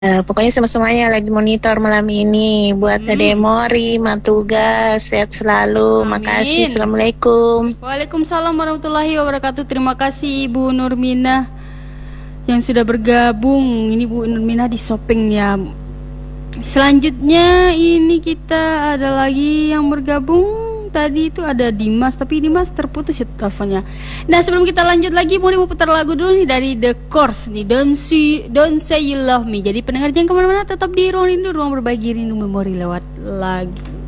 Pokoknya semuanya lagi monitor malam ini buat Ade Mori, Matuga, sehat selalu. Makasih. Amin. Assalamualaikum. Waalaikumsalam warahmatullahi wabarakatuh. Terima kasih Ibu Nurmina yang sudah bergabung. Ini Bu Nurmina di shopping ya. Selanjutnya ini kita ada lagi yang bergabung. Tadi itu ada Dimas, tapi Dimas terputus ya teleponnya. Nah, sebelum kita lanjut lagi, mau putar lagu dulu nih dari The Course nih, Don't Say You Love Me. Jadi pendengar jangan kemana-mana, tetap di ruang rindu, ruang berbagi rindu memori lewat lagu.